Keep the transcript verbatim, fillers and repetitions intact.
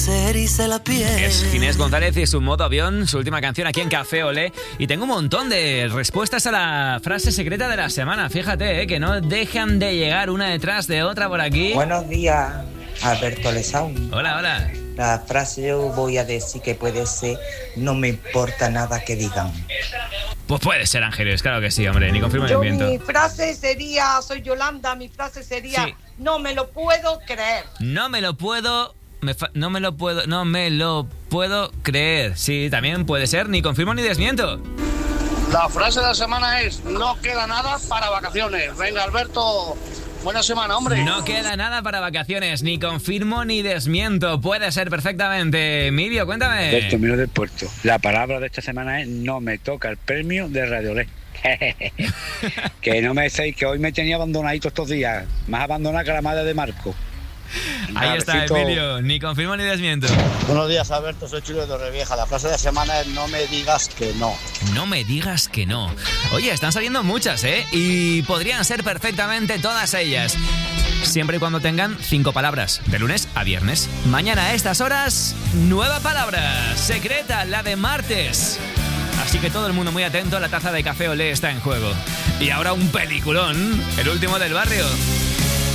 Se eriza la piel. Es Ginés González y su modo avión, su última canción aquí en Café Olé. Y tengo un montón de respuestas a la frase secreta de la semana. Fíjate, eh, que no dejan de llegar una detrás de otra por aquí. Buenos días, Alberto Lesaun. Hola, hola. La frase yo voy a decir que puede ser: no me importa nada que digan. Pues puede ser, Ángeles, claro que sí, hombre. Ni confirmo ni Yo, miento. mi frase sería, soy Yolanda, mi frase sería, Sí. no me lo puedo creer. No me lo puedo... Me fa- no me lo puedo... No me lo puedo creer. Sí, también puede ser. Ni confirmo ni desmiento. La frase de la semana es: no queda nada para vacaciones. Venga, Alberto, buena semana, hombre. No queda nada para vacaciones. Ni confirmo ni desmiento. Puede ser perfectamente. Emilio, cuéntame. Alberto, Miro del Puerto. La palabra de esta semana es: no me toca el premio de Radiolé. Que no me decís que hoy me tenía abandonadito estos días. Más abandonada que la madre de Marco. Ahí está, besito. Emilio. Ni confirmo ni desmiento. Buenos días, Alberto, soy Chulo de Torrevieja. La frase de la semana es: no me digas que no. No me digas que no. Oye, están saliendo muchas, ¿eh? Y podrían ser perfectamente todas ellas. Siempre y cuando tengan cinco palabras, de lunes a viernes. Mañana a estas horas, nueva palabra, secreta, la de martes. Así que todo el mundo muy atento, la taza de Café Olé está en juego. Y ahora un peliculón, el último del barrio.